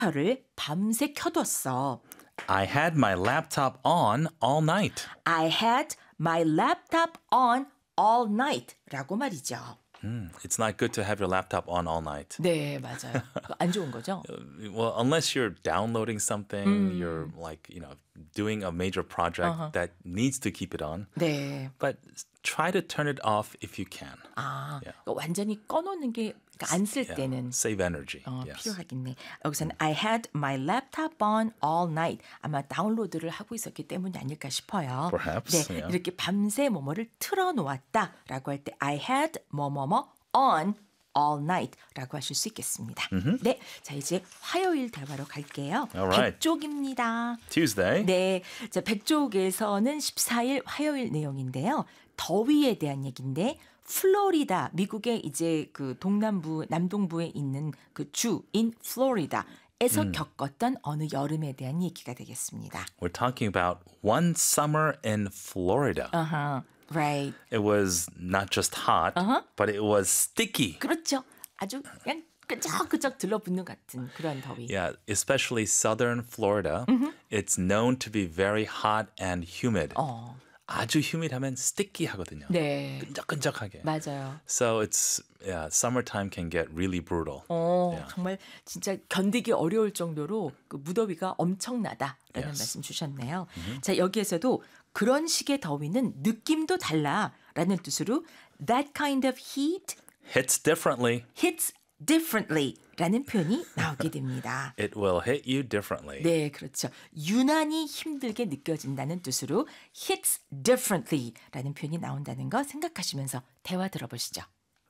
컴퓨터를 밤새 켜뒀어. I had my laptop on all night. I had my laptop on all night 라고 말이죠. It's not good to have your laptop on all night. 네, 맞아요. 그거 안 좋은 거죠? Well, unless you're downloading something, you're like, doing a major project that needs to keep it on. 네. But try to turn it off if you can. 그러니까 완전히 꺼놓는 게 안 쓸 때는 Save energy. Yes. 필요하겠네. 여기서는 I had my laptop on all night. 아마 다운로드를 하고 있었기 때문이 아닐까 싶어요. Perhaps, 네, yeah. 이렇게 밤새 뭐뭐를 틀어놓았다라고 할 때 I had 뭐뭐뭐 on all night라고 하실 수 있겠습니다. 네, 자 이제 화요일 대화로 갈게요. Alright. 백쪽입니다. Tuesday. 네, 자 백쪽에서는 14일 화요일 내용인데요. 더위에 대한 얘기인데 플로리다, 미국의 이제 그 동남부, 남동부에 있는 그 주인 플로리다에서 겪었던 어느 여름에 대한 얘기가 되겠습니다. We're talking about one summer in Florida. Right. It was not just hot, but it was sticky. 그렇죠. 아주 그냥 끄적끄적 들러붙는 같은 그런 더위. Yeah, especially southern Florida. It's known to be very hot and humid. 아주 humid하면 sticky 하거든요. 네. 끈적끈적하게. 맞아요. So it's summertime can get really brutal. 정말 진짜 견디기 어려울 정도로 그 무더위가 엄청나다라는 Yes. 말씀 주셨네요. 자, 여기에서도 그런 식의 더위는 느낌도 달라라는 뜻으로 that kind of heat Hits differently. hits differently라는 표현이 나오게 됩니다. It will hit you differently. 네, 그렇죠. 유난히 힘들게 느껴진다는 뜻으로 hits differently라는 표현이 나온다는 거 생각하시면서 대화 들어보시죠.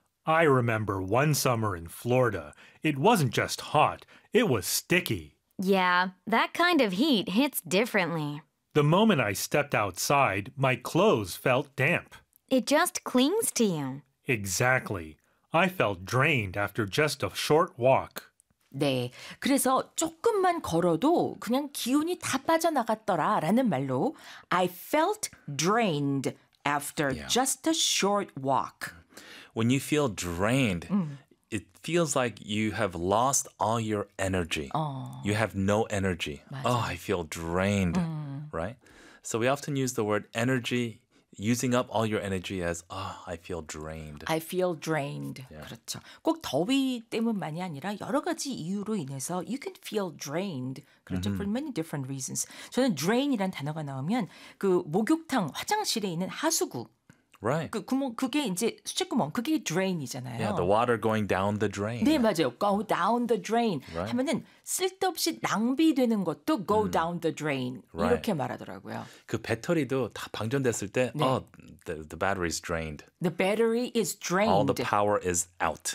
I remember one summer in Florida. It wasn't just hot, it was sticky. Yeah, that kind of heat hits differently. The moment I stepped outside, my clothes felt damp. It just clings to you. Exactly. I felt drained after just a short walk. 네, 그래서 조금만 걸어도 그냥 기운이 다 빠져나갔더라라는 말로 I felt drained after just a short walk. When you feel drained, it feels like you have lost all your energy. You have no energy. Oh, I feel drained, right? So we often use the word energy, using up all your energy as, I feel drained. I feel drained. 그렇죠. 꼭 더위 때문만이 아니라 여러 가지 이유로 인해서 you can feel drained. 그렇죠. For many different reasons. 저는 drain이란 단어가 나오면 그 목욕탕 화장실에 있는 하수구 Right. 그 구멍 그게 이제 수채구멍 그게 drain이잖아요. Yeah, the water going down the drain. 네, 맞아요. Go down the drain Right. 하면은 쓸데없이 낭비되는 것도 go down the drain Right. 이렇게 말하더라고요. 그 배터리도 다 방전됐을 때, 네. the battery is drained. The battery is drained. All the power is out.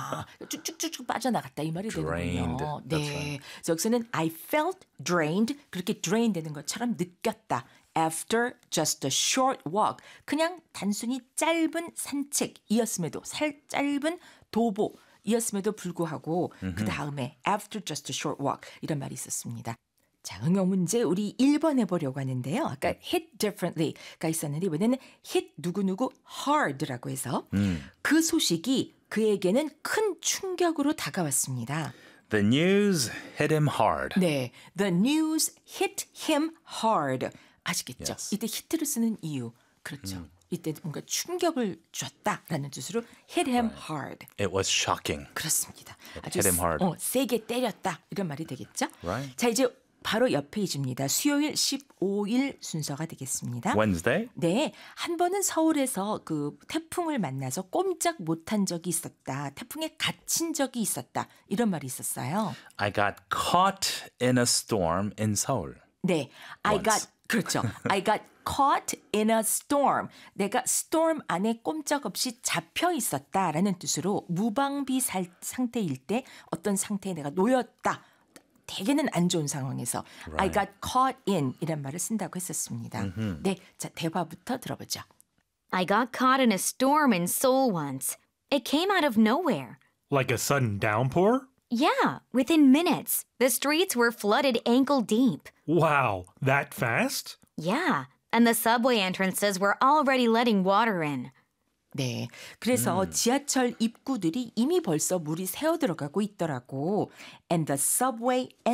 쭉쭉쭉 빠져나갔다 이 말이 Drained. 되는군요. That's 네, right. 그래서 여기서는 I felt drained 그렇게 drain 되는 것처럼 느꼈다. After just a short walk. 그냥 단순히 짧은 산책이었음에도 짧은 도보이었음에도 불구하고 그 다음에 after just a short walk 이런 말이 있었습니다. 자, 응용 문제 우리 1번 해보려고 하는데요. 아까 hit differently가 있었는데 이번에는 hit 누구누구 hard라고 해서 그 소식이 그에게는 큰 충격으로 다가왔습니다. The news hit him hard. 네, the news hit him hard. 아시겠죠? Yes. 이때 hit를 쓰는 이유. 그렇죠. 이때 뭔가 충격을 줬다라는 뜻으로 hit him hard. It was shocking. 그렇습니다. hit him hard. 세게 때렸다. 이런 말이 되겠죠? Right. 자, 이제 바로 옆 페이지입니다. 수요일 15일 순서가 되겠습니다. Wednesday. 네, 한 번은 서울에서 그 태풍을 만나서 꼼짝 못한 적이 있었다. 태풍에 갇힌 적이 있었다. 이런 말이 있었어요. I got caught in a storm in Seoul. 네, 그렇죠. I got caught in a storm. 내가 storm 안에 꼼짝없이 잡혀 있었다라는 뜻으로 무방비 상태일 때 어떤 상태에 내가 놓였다. 대개는 안 좋은 상황에서 I got caught in 이란 말을 쓴다고 했었습니다. 네, 자 대화부터 들어보죠. I got caught in a storm in Seoul once. It came out of nowhere. Like a sudden downpour? Yeah, within minutes. The streets were flooded ankle deep. Wow, that fast? Yeah, and the subway entrances were already letting water in. 네. 그래서 지하철 입구들이 이미 벌써 물이 새어 들어가고 있더라고. And the subway